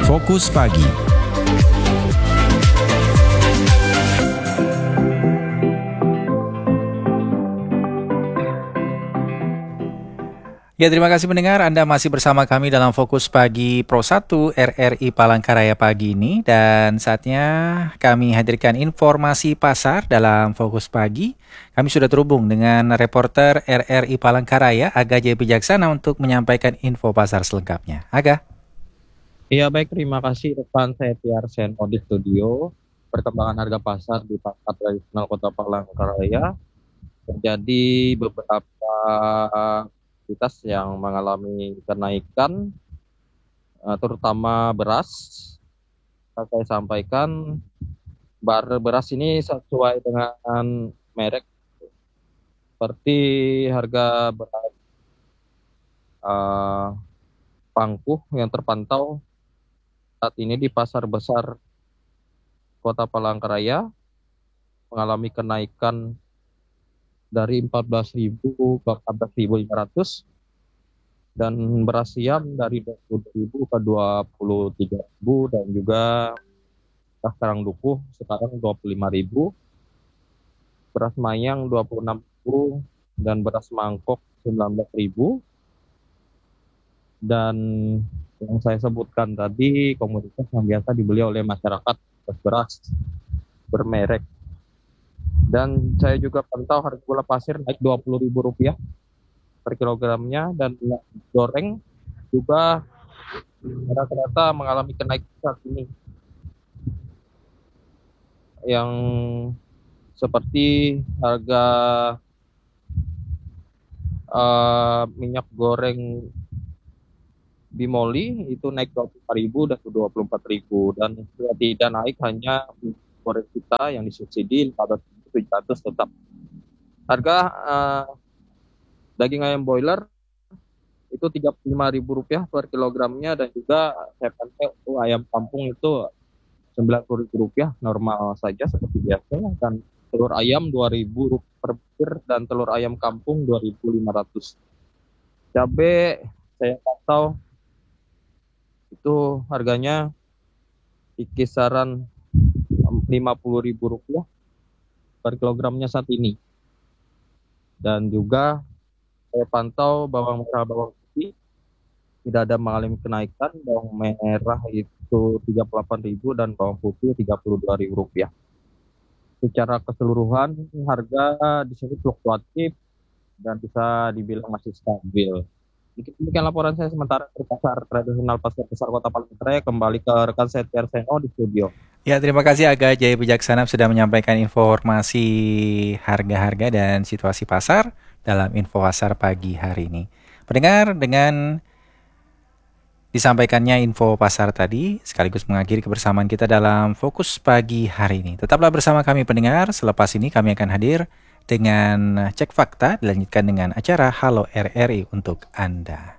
Fokus Pagi. Ya, terima kasih pendengar. Anda masih bersama kami dalam Fokus Pagi Pro 1 RRI Palangkaraya pagi ini. Dan saatnya kami hadirkan informasi pasar dalam Fokus Pagi. Kami sudah terhubung dengan reporter RRI Palangkaraya, Aga Jaya Bijaksana, untuk menyampaikan info pasar selengkapnya. Aga. Iya baik, terima kasih rekan saya Tiar Seno di studio. Perkembangan harga pasar di pasar tradisional Kota Palangkaraya terjadi beberapa komoditas yang mengalami kenaikan, terutama beras. Saya sampaikan, beras ini sesuai dengan merek, seperti harga beras pangkuh yang terpantau saat ini di pasar besar Kota Palangkaraya mengalami kenaikan dari 14.000 ke 14.500, dan beras siam dari 20.000 ke 23.000, dan juga sekarang dukuh sekarang 25.000, beras mayang 26.000, dan beras mangkok 19.000. Dan yang saya sebutkan tadi komoditas yang biasa dibeli oleh masyarakat, beras bermerek. Dan saya juga pantau harga gula pasir naik Rp20.000 per kilogramnya, dan minyak goreng juga rata-rata mengalami kenaikan saat ini, yang seperti harga minyak goreng Bimoli itu naik Rp25.000 dan Rp24.000, dan tidak naik hanya goreng kita yang disubsidi Rp14.700 tetap. Harga daging ayam broiler itu Rp35.000 per kilogramnya, dan juga saya pantau ayam kampung itu Rp90.000 normal saja seperti biasa, dan telur ayam Rp2.000 per butir, dan telur ayam kampung Rp2.500. Cabai saya pantau itu harganya di kisaran Rp50.000 per kilogramnya saat ini. Dan juga saya pantau bawang merah, bawang putih tidak ada mengalami kenaikan. Bawang merah itu Rp38.000 dan bawang putih Rp32.000. Secara keseluruhan harga di sini fluktuatif dan bisa dibilang masih stabil. Demikian laporan saya sementara dari pasar tradisional pasar besar Kota Palangkaraya. Kembali ke rekan saya Tiar Seno di studio. Ya, terima kasih Aga Jaya Bijaksana sudah menyampaikan informasi harga-harga dan situasi pasar dalam info pasar pagi hari ini. Pendengar, dengan disampaikannya info pasar tadi sekaligus mengakhiri kebersamaan kita dalam Fokus Pagi hari ini. Tetaplah bersama kami pendengar, selepas ini kami akan hadir dengan Cek Fakta, dilanjutkan dengan acara Halo RRI untuk Anda.